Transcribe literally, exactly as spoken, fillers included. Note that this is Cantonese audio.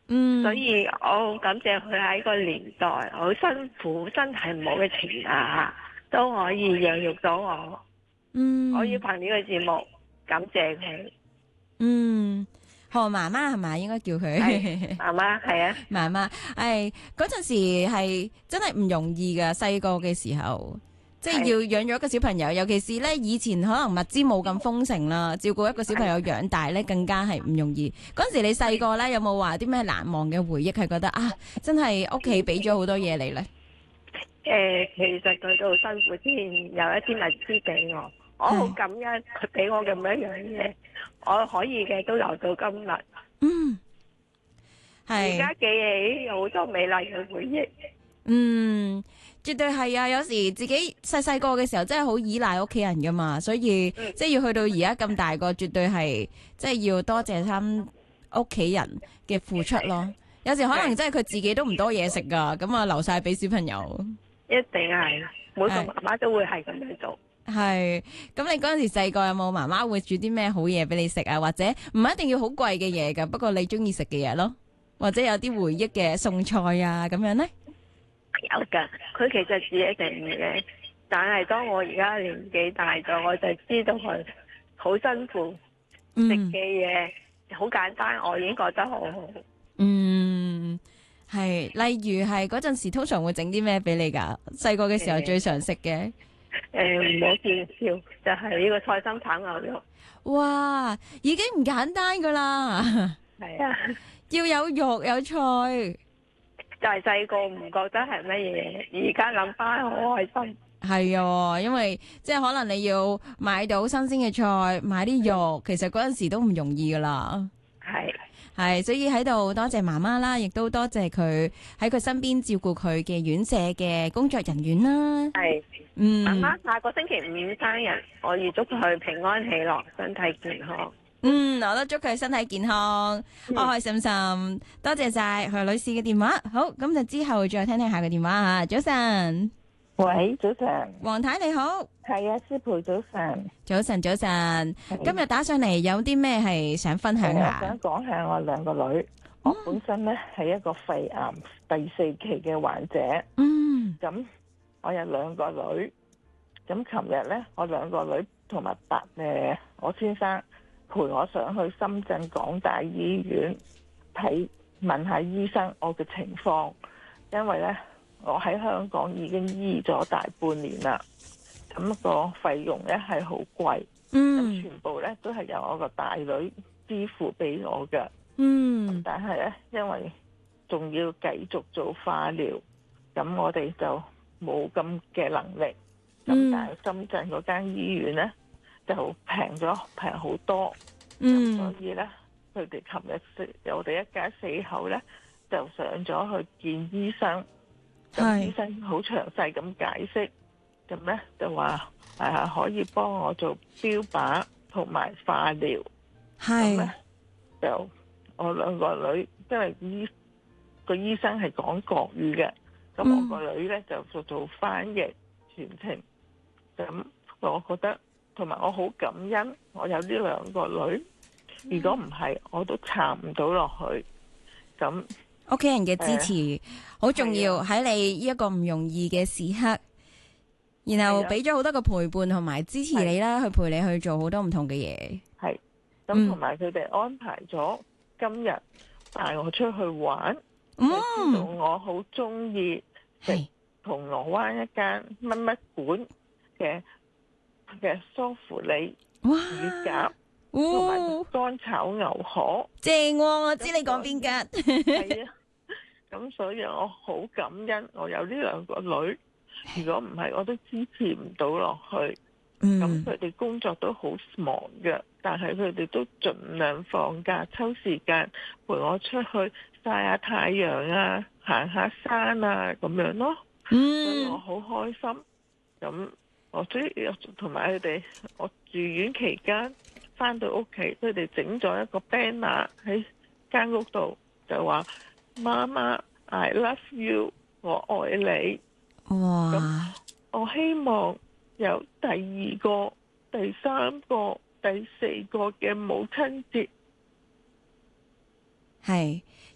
嗯， 所以我好感謝佢喺個年代好辛苦、身體唔好嘅情況下，都可以養育到我。我要嗯， 憑呢個節目感謝佢。 嗯，何媽媽係咪應該叫佢？ 係媽媽，係啊， 媽媽，係嗰陣時係真係唔容易噶，細個嘅時候，即係係要養咗一個小朋友，尤其是咧以前可能物資冇咁豐盛啦，照顧一個小朋友養大咧更加係唔容易。嗰陣時你細個咧有冇話啲咩難忘嘅回憶係覺得啊，真係屋企俾咗好多嘢你咧？ 誒，其實佢都好辛苦，之前有一啲物資俾我，我好係， 感恩佢俾我咁樣樣嘢，我可以嘅都留到今日。 嗯， 而家係。 記起有好多美麗嘅回憶。 嗯，絕對係啊！有時自己細細個嘅時候真係好依賴屋企人噶嘛，所以嗯， 即係要去到而家咁大個，絕對係即係要多謝翻屋企人嘅付出咯。有時可能真係佢自己都唔多嘢食噶，咁啊留晒俾小朋友。 一定係每個係媽媽都會係咁樣做。 係，咁你嗰陣時細個有冇媽媽會煮啲咩好嘢俾你食啊？或者唔一定要好貴嘅嘢噶，不過你中意食嘅嘢咯，或者有啲回憶嘅餸菜啊咁樣呢？ 有㗎，佢其實自己整嘅，但係當我而家年紀大咗，我就知道佢好辛苦，食嗯。 嘅嘢好簡單，我已經覺得好好。 嗯，係，例如係嗰陣時通常會整啲咩俾你噶？細個嘅時候最誒常食嘅， 誒，唔好見笑，就係呢個菜心炒牛肉。 哇，已經唔簡單噶啦， 係啊， 要有肉有菜， 就係細個唔覺得係乜嘢，而家諗翻好開心。 係啊，因為即係可能你要買到新鮮嘅菜，買啲肉，其實嗰陣時都唔容易噶啦。 係係，所以喺度多謝媽媽啦，亦都多謝佢喺佢身邊照顧佢嘅院舍嘅工作人員啦。 係，媽嗯。 媽下個星期五生日，我預祝佢平安喜樂，身體健康。 嗯，我都祝佢身體健康，開嗯， 開心心。多謝晒何女士嘅電話。好，咁就之後再聽聽下個電話啊。早晨， 喂，早晨， 黃太你好， 係啊，師傅早晨， 早晨早晨。 係今日打上嚟有啲咩係想分享係我下想？講下我兩個女，我本身咧係一個肺癌第四期嘅患者， 嗯咁我有兩個女，咁琴日咧我兩個女同埋白誒我先生陪我上去深圳港大醫院睇，問下醫生我嘅情況，因為咧我喺香港已經醫咗大半年啦，咁個費用咧係好貴。咁嗯全部咧都係由我個大女支付俾我嘅， 嗯但係咧因為仲要繼續做化療，咁我哋就冇咁嘅能力。咁、 嗯但係深圳嗰間醫院咧就平咗平好多，咁、 嗯所以咧佢哋琴日四我哋一家四口咧就上咗去見醫生，咁係醫生好詳細咁解釋，咁咧就話誒可以幫我做標靶同埋化療，咁咧係就我兩個女，因為醫個醫生係講國語嘅，咁嗯我個女咧就做做翻譯全程，咁我覺得同埋我好感恩我有呢兩個女，如果唔係我都撐唔到落去，咁屋企人嘅支持好重要， 係喺你呢一個唔容易嘅時刻，然後係啊俾咗好多個陪伴同埋支持你啦，去陪你去做好多唔同嘅嘢。 係咁嗯同埋佢哋安排咗今日帶我出去玩。 嗯你知道我好中意食係銅鑼灣一間乜乜館嘅嘅梳芙梨哇乳鴿同埋哦乾炒牛河， 正喎，我知你講邊間。 係啊，咁所以我好感恩我有呢兩個女，如果唔係我都支持唔到落去。咁嗯佢哋工作都好忙嘅，但係佢哋都盡量放假抽時間陪我出去曬下太陽啊，行下山啊咁樣咯。所以我嗯好開心。咁我所以同埋佢哋，我住院期間翻到屋企，佢哋整咗一個 banner 喺間屋度，就話媽媽 I love you，我愛你。 哇我希望有第二個、第三個、第四個嘅母親節。 係